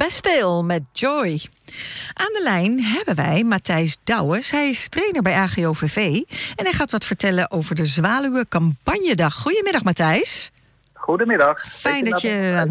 Bastille met Joy. Aan de lijn hebben wij Matthijs Douwes. Hij is trainer bij AGOVV en hij gaat wat vertellen over de Zwaluwen Campagnedag. Goedemiddag, Matthijs. Goedemiddag. Fijn dat je aan